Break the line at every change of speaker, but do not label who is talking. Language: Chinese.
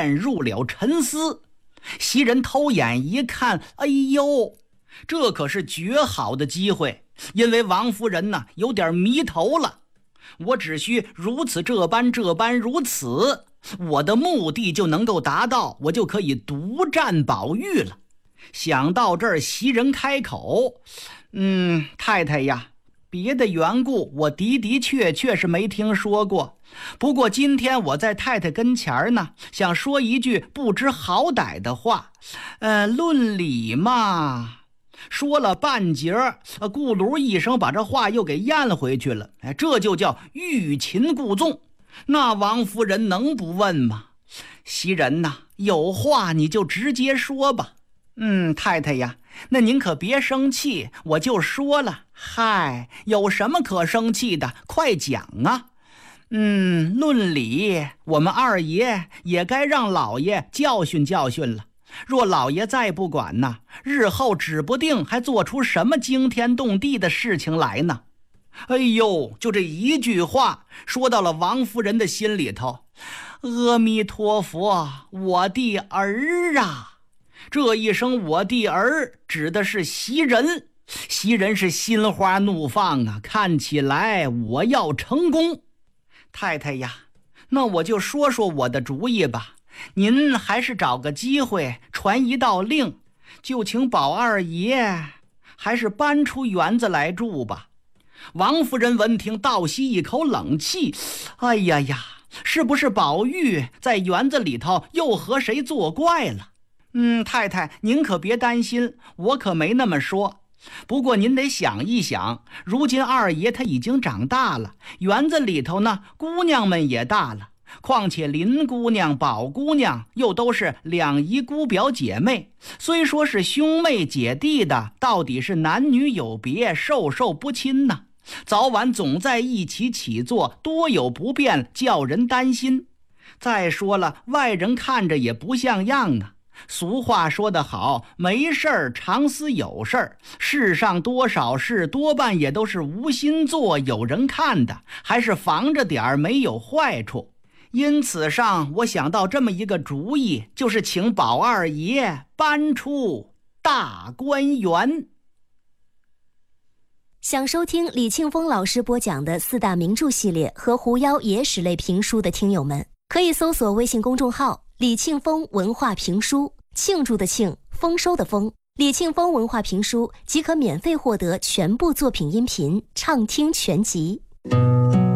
陷入了沉思。袭人偷眼一看，哎呦，这可是绝好的机会，因为王夫人呢有点迷头了。我只需如此这般如此，我的目的就能够达到，我就可以独占宝玉了。想到这儿，袭人开口：太太呀，别的缘故我的确是没听说过，不过今天我在太太跟前呢，想说一句不知好歹的话。论理嘛，说了半截，咕噜一声把这话又给咽回去了。这就叫欲擒故纵，那王夫人能不问吗？袭人呐，有话你就直接说吧。太太呀，那您可别生气，我就说了。嗨，有什么可生气的？快讲啊。论理，我们二爷也该让老爷教训教训了。若老爷再不管呢，日后指不定还做出什么惊天动地的事情来呢。哎呦，就这一句话说到了王夫人的心里头。阿弥陀佛，我的儿啊！这一声我的儿指的是袭人。袭人是心花怒放啊，看起来我要成功。太太呀，那我就说说我的主意吧。您还是找个机会传一道令，就请宝二爷还是搬出园子来住吧。王夫人闻听倒吸一口冷气，哎呀呀，是不是宝玉在园子里头又和谁作怪了？太太您可别担心，我可没那么说。不过您得想一想，如今二爷他已经长大了，园子里头呢姑娘们也大了，况且林姑娘宝姑娘又都是两姨姑表姐妹，虽说是兄妹姐弟的，到底是男女有别，授受不亲呢。早晚总在一起起坐，多有不便，叫人担心。再说了，外人看着也不像样啊。俗话说得好，没事儿常思有事儿，世上多少事多半也都是无心做，有人看的，还是防着点儿没有坏处。因此上我想到这么一个主意，就是请宝二爷搬出大观园。
想收听李庆丰老师播讲的四大名著系列和狐妖野史类评书的听友们，可以搜索微信公众号李庆丰文化评书，庆祝的庆，丰收的丰，李庆丰文化评书即可免费获得全部作品音频畅听全集。